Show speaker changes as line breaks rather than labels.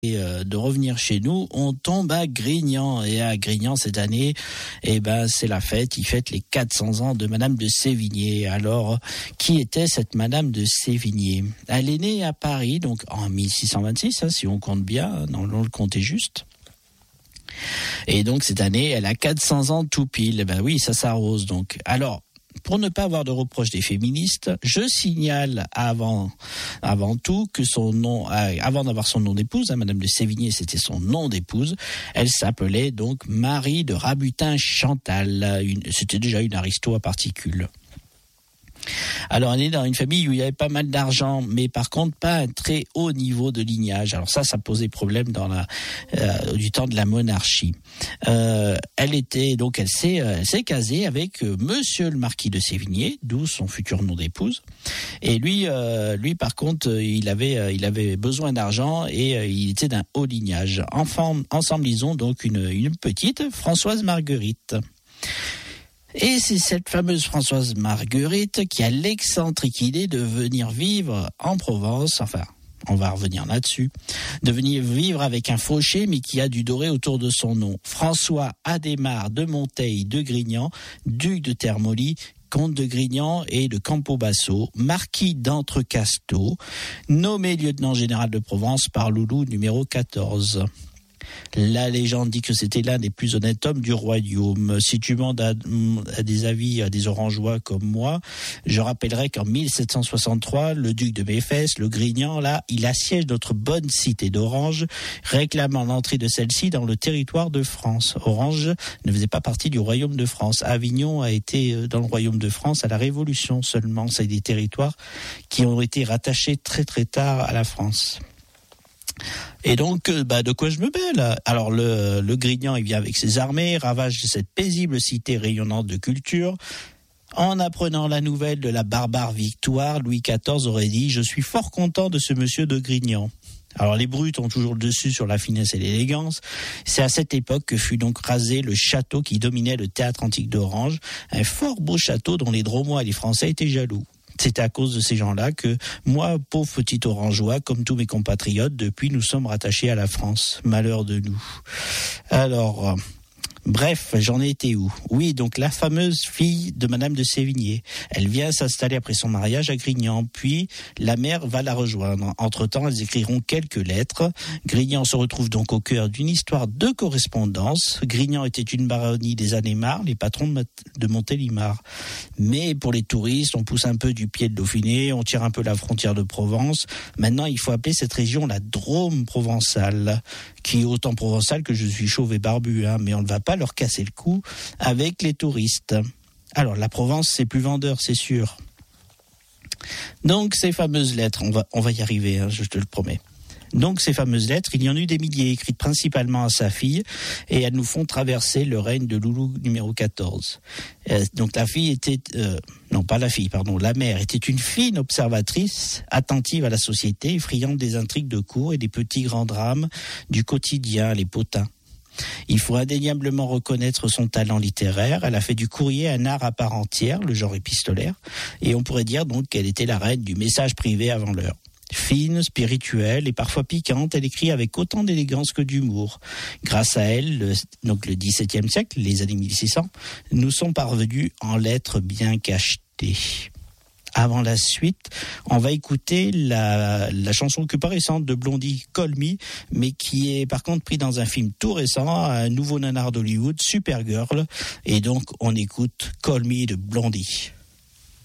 de revenir chez nous, on tombe à Grignan. Et à Grignan, cette année, c'est la fête. Ils fêtent les 400 ans de Madame de Sévigné. Alors, qui était cette Madame de Sévigné ? Elle est née à Paris, donc en 1626, si on compte bien, non, on le comptait juste. Et donc, cette année, elle a 400 ans tout pile. Oui, ça s'arrose donc. Alors, pour ne pas avoir de reproches des féministes, je signale avant tout que son nom, avant d'avoir son nom d'épouse, Madame de Sévigné, c'était son nom d'épouse, elle s'appelait donc Marie de Rabutin-Chantal. C'était déjà une aristo à particules. Alors, elle est dans une famille où il y avait pas mal d'argent, mais par contre pas un très haut niveau de lignage. Alors ça posait problème du temps de la monarchie. Elle s'est casée avec Monsieur le Marquis de Sévigné, d'où son futur nom d'épouse. Et lui par contre, il avait besoin d'argent et il était d'un haut lignage. Ensemble, ils ont donc une petite Françoise Marguerite. Et c'est cette fameuse Françoise Marguerite qui a l'excentrique idée de venir vivre en Provence, enfin, on va revenir là-dessus, de venir vivre avec un fauché, mais qui a du doré autour de son nom. François Adhémar de Monteil de Grignan, duc de Termoli, comte de Grignan et de Campobasso, marquis d'Entrecasteaux, nommé lieutenant général de Provence par Loulou numéro 14. La légende dit que c'était l'un des plus honnêtes hommes du royaume. Si tu demandes à des avis à des Orangeois comme moi, je rappellerai qu'en 1763, le duc de Méfès, le Grignan, il assiège notre bonne cité d'Orange, réclamant l'entrée de celle-ci dans le territoire de France. Orange ne faisait pas partie du royaume de France. Avignon a été dans le royaume de France à la Révolution seulement. C'est des territoires qui ont été rattachés très très tard à la France. Et donc, de quoi je me mêle ? Alors, le Grignan, il vient avec ses armées, ravage cette paisible cité rayonnante de culture. En apprenant la nouvelle de la barbare victoire, Louis XIV aurait dit « Je suis fort content de ce monsieur de Grignan ». Alors, les brutes ont toujours le dessus sur la finesse et l'élégance. C'est à cette époque que fut donc rasé le château qui dominait le théâtre antique d'Orange, un fort beau château dont les Dromois et les Français étaient jaloux. C'est à cause de ces gens-là que moi, pauvre petit Orangeois, comme tous mes compatriotes, depuis nous sommes rattachés à la France. Malheur de nous. Alors, bref, j'en ai été où ? Oui, donc la fameuse fille de Madame de Sévigné. Elle vient s'installer après son mariage à Grignan, puis la mère va la rejoindre. Entre-temps, elles écriront quelques lettres. Grignan se retrouve donc au cœur d'une histoire de correspondance. Grignan était une baronnie des Adhémar, les patrons de Montélimar. Mais pour les touristes, on pousse un peu du pied de Dauphiné, on tire un peu la frontière de Provence. Maintenant, il faut appeler cette région la Drôme provençale, qui est autant provençale que je suis chauve et barbu, mais on ne va pas leur casser le cou avec les touristes. Alors, la Provence, c'est plus vendeur, c'est sûr. Donc, ces fameuses lettres, on va y arriver, je te le promets. Donc, ces fameuses lettres, il y en a eu des milliers, écrites principalement à sa fille, et elles nous font traverser le règne de Loulou numéro 14. Donc, la mère était une fine observatrice, attentive à la société, friande des intrigues de cour et des petits grands drames du quotidien, les potins. Il faut indéniablement reconnaître son talent littéraire. Elle a fait du courrier un art à part entière, le genre épistolaire, et on pourrait dire donc qu'elle était la reine du message privé avant l'heure. Fine, spirituelle et parfois piquante, elle écrit avec autant d'élégance que d'humour. Grâce à elle, le XVIIe siècle, les années 1600, nous sont parvenus en lettres bien cachetées. Avant la suite, on va écouter la chanson que pas récente de Blondie, Call Me, mais qui est par contre pris dans un film tout récent, un nouveau nanar d'Hollywood, Supergirl. Et donc, on écoute Call Me de Blondie.